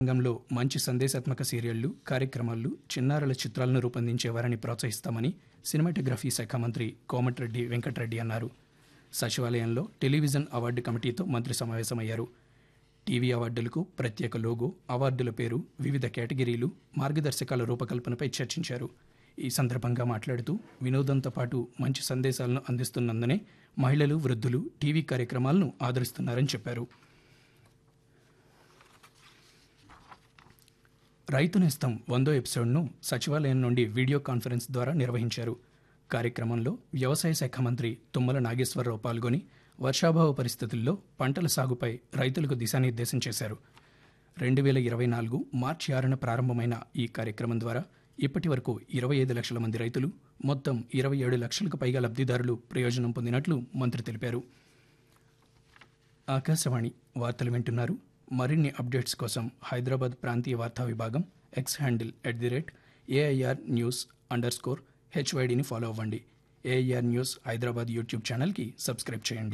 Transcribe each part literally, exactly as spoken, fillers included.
రంగంలో మంచి సందేశాత్మక సీరియళ్లు, కార్యక్రమాలు, చిన్నారుల చిత్రాలను రూపొందించే వారిని ప్రోత్సహిస్తామని సినిమాటోగ్రఫీ శాఖ మంత్రి కోమటిరెడ్డి వెంకటరెడ్డి అన్నారు. సచివాలయంలో టెలివిజన్ అవార్డు కమిటీతో మంత్రి సమావేశమయ్యారు. టీవీ అవార్డులకు ప్రత్యేక లోగో, అవార్డుల పేరు, వివిధ కేటగిరీలు, మార్గదర్శకాల రూపకల్పనపై చర్చించారు. ఈ సందర్భంగా మాట్లాడుతూ వినోదంతో పాటు మంచి సందేశాలను అందిస్తున్నందునే మహిళలు, వృద్ధులు టీవీ కార్యక్రమాలను ఆదరిస్తున్నారని చెప్పారు. రైతు నేస్తం వందో ఎపిసోడ్ను సచివాలయం నుండి వీడియో కాన్ఫరెన్స్ ద్వారా నిర్వహించారు. కార్యక్రమంలో వ్యవసాయ శాఖ మంత్రి తుమ్మల నాగేశ్వరరావు పాల్గొని వర్షాభావ పరిస్థితుల్లో పంటల సాగుపై రైతులకు దిశానిర్దేశం చేశారు. రెండు వేల ఇరవై నాలుగు మార్చి ఆరున ప్రారంభమైన ఈ కార్యక్రమం ద్వారా ఇప్పటి వరకు ఇరవై ఐదు లక్షల మంది రైతులు, మొత్తం ఇరవై ఏడు లక్షలకు పైగా లబ్ధిదారులు ప్రయోజనం పొందినట్లు మంత్రి తెలిపారు. ఆకాశవాణి వార్తలు వింటున్నారు. మరిన్ని అప్డేట్స్ కోసం హైదరాబాద్ ప్రాంతీయ వార్తా విభాగం X handle at the rate AIR news under score హెచ్వైడిని follow అవ్వండి. ఏఐఆర్ న్యూస్ హైదరాబాద్ యూట్యూబ్ ఛానల్కి సబ్స్క్రైబ్ చేయండి.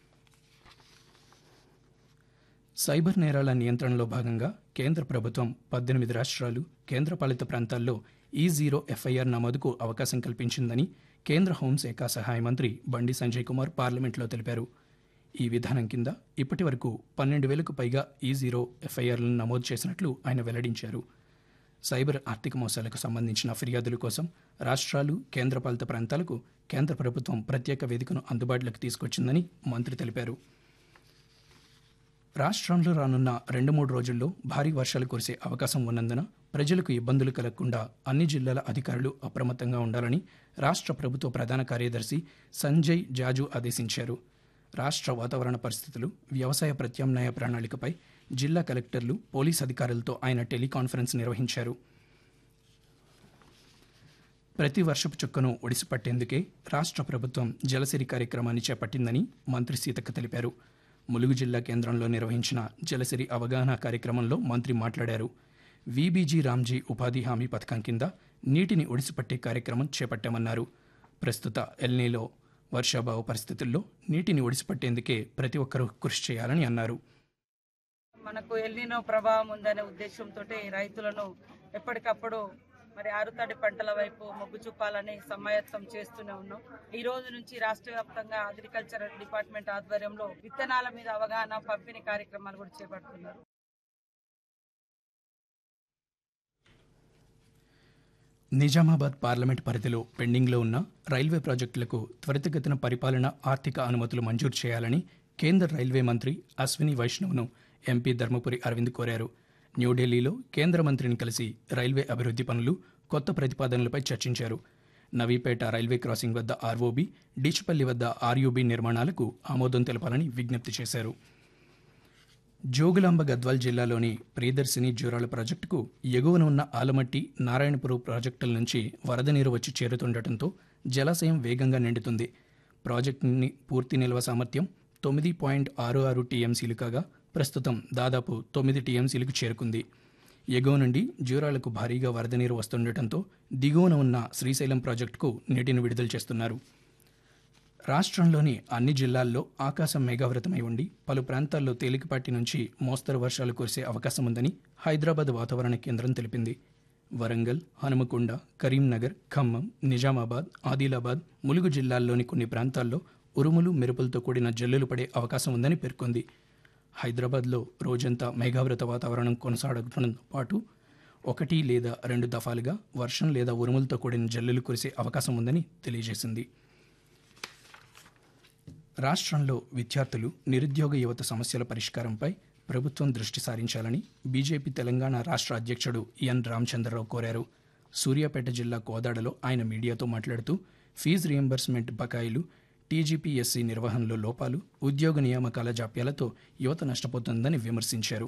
సైబర్ నేరాల నియంత్రణలో భాగంగా కేంద్ర ప్రభుత్వం పద్దెనిమిది రాష్ట్రాలు, కేంద్రపాలిత ప్రాంతాల్లో ఈ జీరో ఎఫ్ఐఆర్ నమోదుకు అవకాశం కల్పించిందని కేంద్ర హోంశాఖ సహాయ మంత్రి బండి సంజయ్ కుమార్ పార్లమెంట్లో తెలిపారు. ఈ విధానం కింద ఇప్పటి వరకు పన్నెండు వేలకు పైగా ఈ జీరో ఎఫ్ఐఆర్లను నమోదు చేసినట్లు ఆయన వెల్లడించారు. సైబర్ ఆర్థిక మోసాలకు సంబంధించిన ఫిర్యాదుల కోసం రాష్ట్రాలు, కేంద్రపాలిత ప్రాంతాలకు కేంద్ర ప్రభుత్వం ప్రత్యేక వేదికను అందుబాటులోకి తీసుకొచ్చిందని మంత్రి తెలిపారు. రాష్ట్రంలో రానున్న రెండు మూడు రోజుల్లో భారీ వర్షాలు కురిసే అవకాశం ఉన్నందున ప్రజలకు ఇబ్బందులు కలగకుండా అన్ని జిల్లాల అధికారులు అప్రమత్తంగా ఉండాలని రాష్ట్ర ప్రభుత్వ ప్రధాన కార్యదర్శి సంజయ్ జాజు ఆదేశించారు. రాష్ట్ర వాతావరణ పరిస్థితులు, వ్యవసాయ ప్రత్యామ్నాయ ప్రణాళికపై జిల్లా కలెక్టర్లు, పోలీస్ అధికారులతో ఆయన టెలికాన్ఫరెన్స్ నిర్వహించారు. ప్రతి వర్షపు చుక్కను ఒడిసిపట్టేందుకే రాష్ట్ర ప్రభుత్వం జలసిరి కార్యక్రమాన్ని చేపట్టిందని మంత్రి సీతక్క తెలిపారు. ములుగు జిల్లా కేంద్రంలో నిర్వహించిన జలసిరి అవగాహన కార్యక్రమంలో మంత్రి మాట్లాడారు. వీబీజీ రామ్జీ ఉపాధి హామీ పథకం కింద నీటిని ఒడిసిపట్టే కార్యక్రమం చేపట్టామన్నారు. ప్రస్తుత ఎల్నీలో వర్షాభావ పరిస్థితుల్లో నీటిని ఒడిసిపట్టేందుకే ప్రతి ఒక్కరూ కృషి చేయాలని అన్నారు. మనకు ఎల్నినో ప్రభావం ఉందనే ఉద్దేశంతో రైతులను ఎప్పటికప్పుడు మరి ఆరుతడి పంటల వైపు మొగ్గు చూపాలని సమాయత్తం చేస్తూనే ఉన్నాం. ఈ రోజు నుంచి రాష్ట్ర వ్యాప్తంగా అగ్రికల్చర్ డిపార్ట్మెంట్ ఆధ్వర్యంలో విత్తనాల మీద అవగాహన, పంపిణీ కార్యక్రమాలు కూడా చేపడుతున్నారు. నిజామాబాద్ పార్లమెంట్ పరిధిలో పెండింగ్లో ఉన్న రైల్వే ప్రాజెక్టులకు త్వరితగతిన పరిపాలన, ఆర్థిక అనుమతులు మంజూరు చేయాలని కేంద్ర రైల్వే మంత్రి అశ్విని వైష్ణవ్ను ఎంపీ ధర్మపురి అరవింద్ కోరారు. న్యూఢిల్లీలో కేంద్ర మంత్రిని కలిసి రైల్వే అభివృద్ధి పనులు, కొత్త ప్రతిపాదనలపై చర్చించారు. నవీపేట రైల్వే క్రాసింగ్ వద్ద ఆర్ఓబీ, డిచ్పల్లి వద్ద ఆర్యూబీ నిర్మాణాలకు ఆమోదం తెలపాలని విజ్ఞప్తి చేశారు. జోగులాంబ గద్వాల్ జిల్లాలోని ప్రియదర్శిని జూరాల ప్రాజెక్టుకు ఎగువన ఉన్న ఆలమట్టి, నారాయణపురం ప్రాజెక్టుల నుంచి వరద నీరు వచ్చి చేరుతుండటంతో జలాశయం వేగంగా నిండుతుంది. ప్రాజెక్టుని పూర్తి నిల్వ సామర్థ్యం తొమ్మిది పాయింట్ ఆరు ఆరు టీఎంసీలు కాగా ప్రస్తుతం దాదాపు తొమ్మిది టీఎంసీలకు చేరుకుంది. ఎగువ నుండి జూరాలకు భారీగా వరద నీరు వస్తుండటంతో దిగువన ఉన్న శ్రీశైలం ప్రాజెక్టుకు నీటిని విడుదల చేస్తున్నారు. రాష్ట్రంలోని అన్ని జిల్లాల్లో ఆకాశం మేఘావృతమై ఉండి పలు ప్రాంతాల్లో తేలికపాటి నుంచి మోస్తరు వర్షాలు కురిసే అవకాశం ఉందని హైదరాబాద్ వాతావరణ కేంద్రం తెలిపింది. వరంగల్, హనుమకొండ, కరీంనగర్, ఖమ్మం, నిజామాబాద్, ఆదిలాబాద్, ములుగు జిల్లాల్లోని కొన్ని ప్రాంతాల్లో ఉరుములు, మెరుపులతో కూడిన జల్లులు పడే అవకాశం ఉందని పేర్కొంది. హైదరాబాద్లో రోజంతా మేఘావృత వాతావరణం కొనసాగడంతో పాటు ఒకటి లేదా రెండు దఫాలుగా వర్షం లేదా ఉరుములతో కూడిన జల్లులు కురిసే అవకాశం ఉందని తెలియజేసింది. రాష్ట్రంలో విద్యార్థులు, నిరుద్యోగ యువత సమస్యల పరిష్కారంపై ప్రభుత్వం దృష్టి సారించాలని బీజేపీ తెలంగాణ రాష్ట్ర అధ్యక్షుడు ఎన్ రామచంద్రరావు కోరారు. సూర్యాపేట జిల్లా కోదాడలో ఆయన మీడియాతో మాట్లాడుతూ ఫీజు రియంబర్స్మెంట్ బకాయిలు, టీజీపీఎస్సీ నిర్వహణలో లోపాలు, ఉద్యోగ నియామకాల జాప్యాలతో యువత నష్టపోతుందని విమర్శించారు.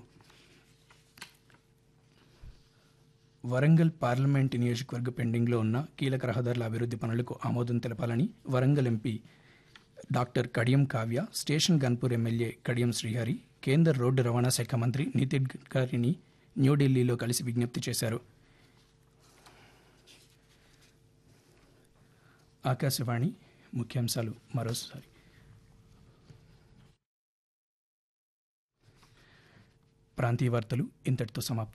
వరంగల్ పార్లమెంట్ నియోజకవర్గ పెండింగ్లో ఉన్న కీలక రహదారుల అభివృద్ధి పనులకు ఆమోదం తెలపాలని Warangal MP doctor Kadiyam Kavya, station Ghanpur MLA Kadiyam Srihari, కేంద్ర రోడ్డు రవాణా శాఖ మంత్రి నితిన్ గడ్కరీని న్యూఢిల్లీలో కలిసి విజ్ఞప్తి చేశారు. ఆకాశవాణి ముఖ్యాంశాలు మరోసారి. ప్రాంతీయ వార్తలు ఇంతటితో సమాప్తం.